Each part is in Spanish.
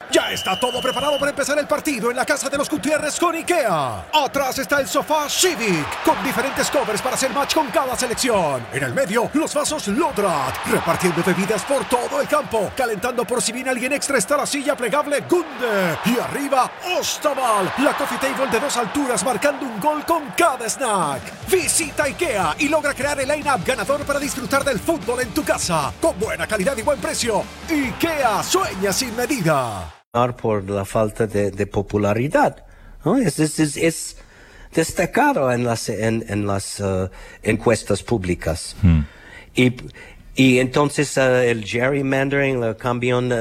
Ya está todo preparado para empezar el partido en la casa de los Gutiérrez con IKEA. Atrás está el sofá Civic, con diferentes covers para hacer match con cada selección. En el medio, los vasos Lodrat, repartiendo bebidas por todo el campo. Calentando por si viene alguien extra está la silla plegable Gunde. Y arriba, Ostaval, la coffee table de 2 alturas marcando un gol con cada snack. Visita IKEA y logra crear el line-up ganador para disfrutar del fútbol en tu casa. Con buena calidad y buen precio. IKEA, sueña sin medida. Por la falta de popularidad, ¿no? Es destacado en las encuestas públicas. Y entonces el gerrymandering, la cambian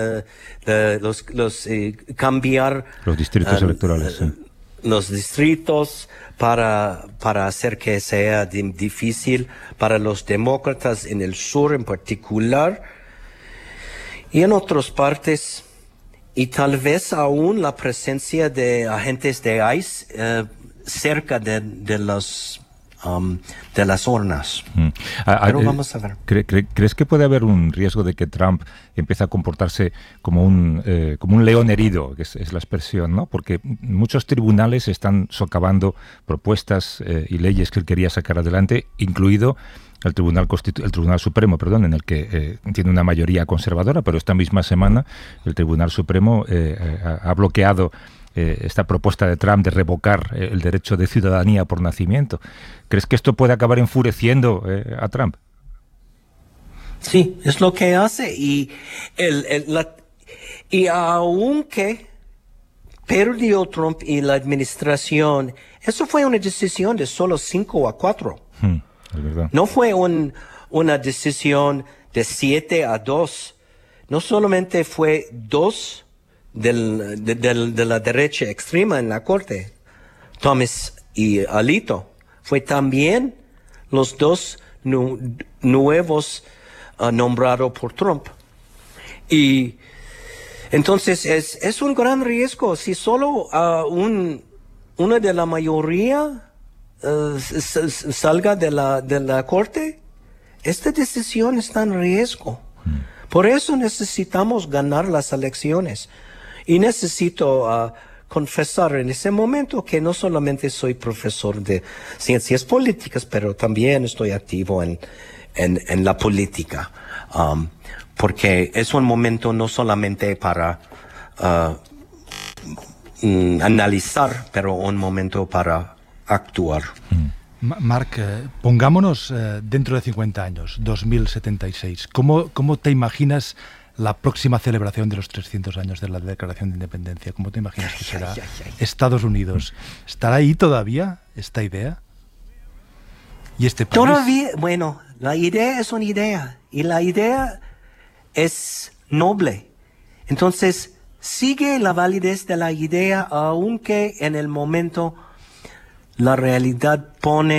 cambiar los distritos electorales, sí. Los distritos para hacer que sea difícil para los demócratas en el sur en particular y en otras partes. Y tal vez aún la presencia de agentes de ICE cerca de las urnas. Pero vamos a ver. ¿Crees que puede haber un riesgo de que Trump empiece a comportarse como un león herido, que es la expresión, ¿no? Porque muchos tribunales están socavando propuestas y leyes que él quería sacar adelante, incluido el Tribunal Supremo, en el que tiene una mayoría conservadora, pero esta misma semana el Tribunal Supremo ha bloqueado esta propuesta de Trump de revocar el derecho de ciudadanía por nacimiento. ¿Crees que esto puede acabar enfureciendo a Trump? Sí, es lo que hace y aunque perdió Trump y la administración, eso fue una decisión de solo 5-4. Es verdad. No fue una decisión de 7-2. No solamente fue 2 de la derecha extrema en la corte, Thomas y Alito. Fue también los 2 nuevos nombrados por Trump. Y entonces es un gran riesgo. Si solo una de la mayoría salga de la corte, esta decisión está en riesgo. Por eso necesitamos ganar las elecciones. Y necesito confesar en ese momento que no solamente soy profesor de ciencias políticas, pero también estoy activo en la política. Porque es un momento no solamente para analizar, pero un momento para actuar. Marc, pongámonos dentro de 50 años, 2076. ¿Cómo te imaginas la próxima celebración de los 300 años de la Declaración de Independencia? ¿Cómo te imaginas que será Estados Unidos? ¿Estará ahí todavía esta idea? ¿Y este país? Todavía, bueno, la idea es una idea y la idea es noble. Entonces, sigue la validez de la idea, aunque en el momento la realidad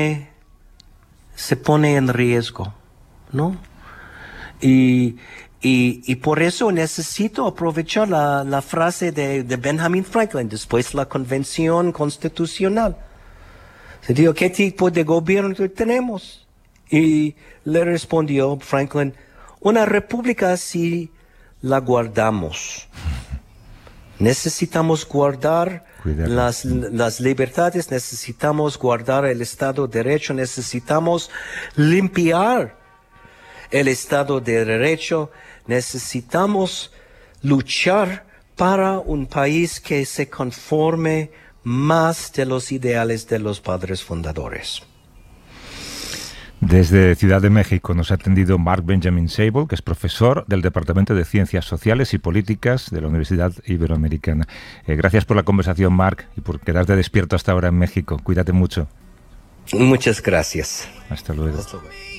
se pone en riesgo, ¿no? Y por eso necesito aprovechar la frase de Benjamin Franklin, después la Convención Constitucional. Se dijo, ¿qué tipo de gobierno tenemos? Y le respondió Franklin, una república si la guardamos. Necesitamos guardar las libertades, necesitamos guardar el Estado de Derecho, necesitamos limpiar el Estado de Derecho, necesitamos luchar para un país que se conforme más de los ideales de los padres fundadores. Desde Ciudad de México nos ha atendido Marc Benjamin Sable, que es profesor del Departamento de Ciencias Sociales y Políticas de la Universidad Iberoamericana. Gracias por la conversación, Marc, y por quedarte despierto hasta ahora en México. Cuídate mucho. Muchas gracias. Hasta luego. Hasta luego.